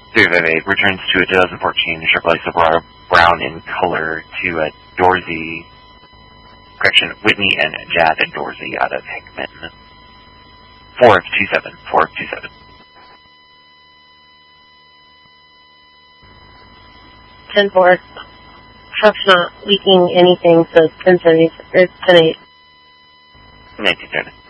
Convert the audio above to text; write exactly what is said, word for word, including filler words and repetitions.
three five eight returns to a two thousand fourteen Chevrolet Silverado Brown in color to a Dorsey, correction, Whitney and Jad Dorsey out of Hickman. four of two seven, four of two seven. ten four. Truck's not leaking anything, so ten seventy, or ten eight. nineteen thirty.